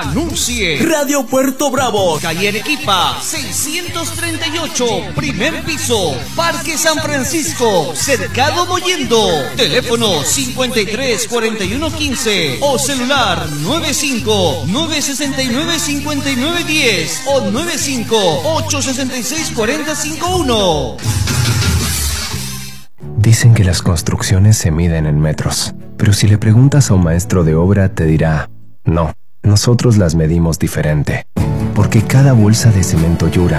Anuncie. Radio Puerto Bravo, calle Arequipa, 638, primer piso, Parque San Francisco, Cercado Mollendo. Teléfono 53 41 15 o celular 95 969 59 10 o 95 866 40 51. Dicen que las construcciones se miden en metros, pero si le preguntas a un maestro de obra te dirá, no, nosotros las medimos diferente, porque cada bolsa de cemento Yura